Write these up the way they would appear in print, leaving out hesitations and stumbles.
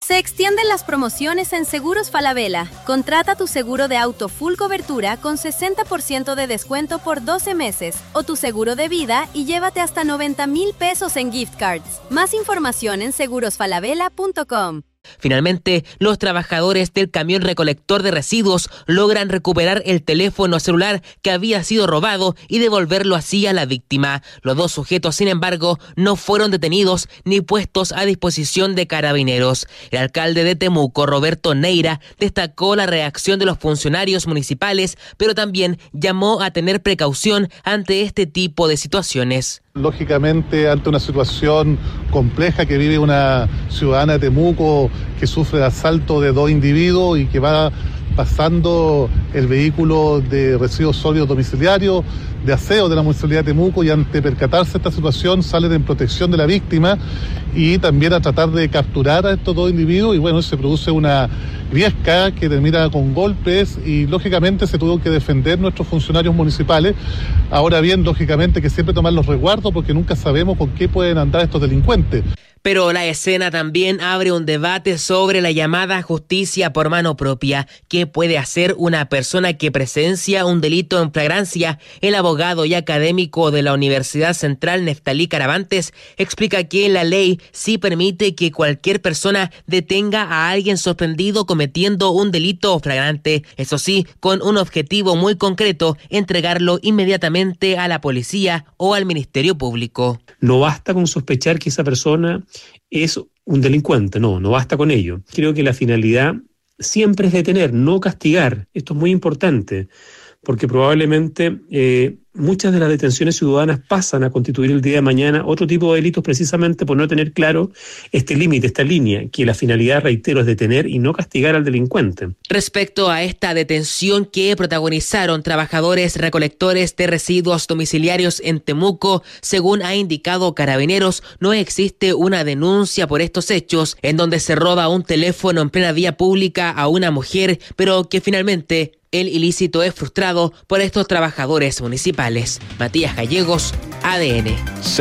Se extienden las promociones en Seguros Falabella. Contrata tu seguro de auto full cobertura con 60% de descuento por 12 meses o tu seguro de vida y llévate hasta 90,000 pesos en gift cards. Más información en segurosfalabella.com. Finalmente, los trabajadores del camión recolector de residuos logran recuperar el teléfono celular que había sido robado y devolverlo así a la víctima. Los dos sujetos, sin embargo, no fueron detenidos ni puestos a disposición de carabineros. El alcalde de Temuco, Roberto Neira, destacó la reacción de los funcionarios municipales, pero también llamó a tener precaución ante este tipo de situaciones. Lógicamente, ante una situación compleja que vive una ciudadana de Temuco que sufre de asalto de dos individuos y que va pasando el vehículo de residuos sólidos domiciliarios, de aseo de la Municipalidad de Temuco, y ante percatarse de esta situación salen en protección de la víctima y también a tratar de capturar a estos dos individuos, y bueno, se produce una griesca que termina con golpes y lógicamente se tuvo que defender nuestros funcionarios municipales. Ahora bien, lógicamente que siempre tomar los resguardos porque nunca sabemos con qué pueden andar estos delincuentes. Pero la escena también abre un debate sobre la llamada justicia por mano propia. ¿Qué puede hacer una persona que presencia un delito en flagrancia? El abogado y académico de la Universidad Central, Neftalí Caravantes, explica que la ley sí permite que cualquier persona detenga a alguien sorprendido cometiendo un delito flagrante. Eso sí, con un objetivo muy concreto: entregarlo inmediatamente a la policía o al Ministerio Público. No basta con sospechar que esa persona es un delincuente, no basta con ello. Creo que la finalidad siempre es detener, no castigar. Esto es muy importante, porque probablemente muchas de las detenciones ciudadanas pasan a constituir el día de mañana otro tipo de delitos precisamente por no tener claro este límite, esta línea, que la finalidad, reitero, es detener y no castigar al delincuente. Respecto a esta detención que protagonizaron trabajadores recolectores de residuos domiciliarios en Temuco, según ha indicado Carabineros, no existe una denuncia por estos hechos, en donde se roba un teléfono en plena vía pública a una mujer, pero que finalmente el ilícito es frustrado por estos trabajadores municipales. Matías Gallegos, ADN.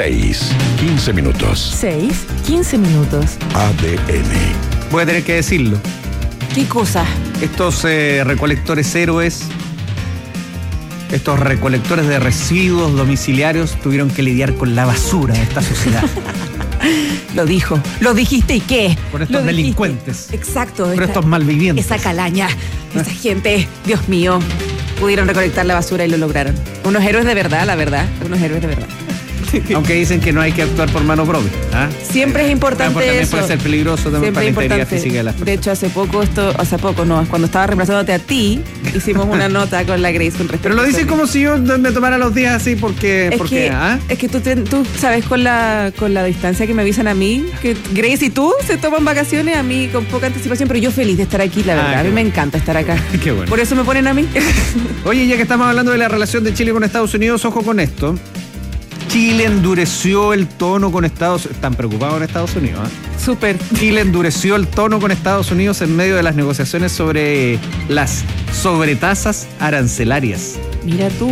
6:15 minutos. 6:15 minutos. ADN. Voy a tener que decirlo. ¿Qué cosa? Estos recolectores héroes, estos recolectores de residuos domiciliarios tuvieron que lidiar con la basura de esta sociedad. Lo dijo, lo dijiste, ¿y qué? Por estos delincuentes. Exacto. Por estos malvivientes. Esa calaña, esa gente, Dios mío, pudieron recolectar la basura y lo lograron. Unos héroes de verdad, la verdad, unos héroes de verdad. Aunque dicen que no hay que actuar por mano propia. Siempre es importante también eso. Puede ser peligroso también para la integridad física de las personas. De hecho, hace poco, cuando estaba reemplazándote a ti, hicimos una nota con la Grace con respecto. Pero lo dices como si yo me tomara los días así porque... Es que tú sabes con la distancia que me avisan a mí, que Grace y tú se toman vacaciones, a mí con poca anticipación, pero yo feliz de estar aquí, la verdad. A mí me encanta estar acá. Qué bueno. Por eso me ponen a mí. Oye, ya que estamos hablando de la relación de Chile con Estados Unidos, ojo con esto. Chile endureció el tono con Estados Unidos. ¿Están preocupados en Estados Unidos? Súper. Chile endureció el tono con Estados Unidos en medio de las negociaciones sobre las sobretasas arancelarias. Mira tú.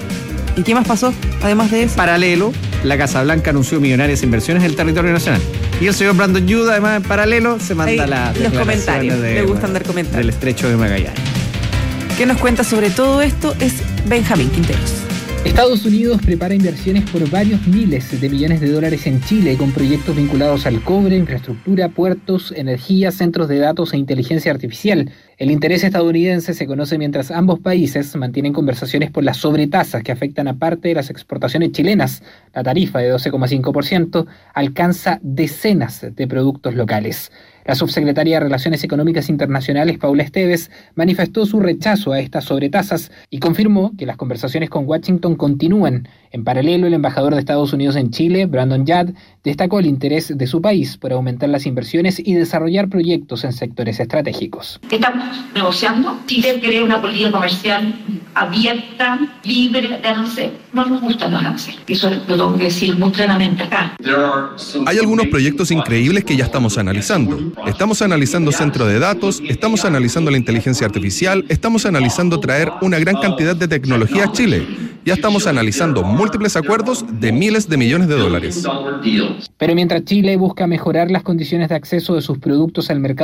¿Y qué más pasó, además de eso? Paralelo, la Casa Blanca anunció millonarias inversiones en el territorio nacional. Y el señor Brandon Yu, además, en paralelo, se manda los comentarios. Le gustan dar comentarios. Del estrecho de Magallanes. ¿Qué nos cuenta sobre todo esto? Es Benjamín Quinteros. Estados Unidos prepara inversiones por varios miles de millones de dólares en Chile con proyectos vinculados al cobre, infraestructura, puertos, energía, centros de datos e inteligencia artificial. El interés estadounidense se conoce mientras ambos países mantienen conversaciones por las sobretasas que afectan a parte de las exportaciones chilenas. La tarifa de 12,5% alcanza decenas de productos locales. La subsecretaria de Relaciones Económicas Internacionales, Paula Esteves, manifestó su rechazo a estas sobretasas y confirmó que las conversaciones con Washington continúan. En paralelo, el embajador de Estados Unidos en Chile, Brandon Yadd, destacó el interés de su país por aumentar las inversiones y desarrollar proyectos en sectores estratégicos. Estamos negociando. Chile quiere una política comercial abierta, libre de aranceles. No nos gustan los aranceles. Eso lo tengo que decir muy claramente acá. Hay algunos proyectos increíbles que ya estamos analizando. Estamos analizando centro de datos, estamos analizando la inteligencia artificial, estamos analizando traer una gran cantidad de tecnología a Chile. Ya estamos analizando múltiples acuerdos de miles de millones de dólares. Pero mientras Chile busca mejorar las condiciones de acceso de sus productos al mercado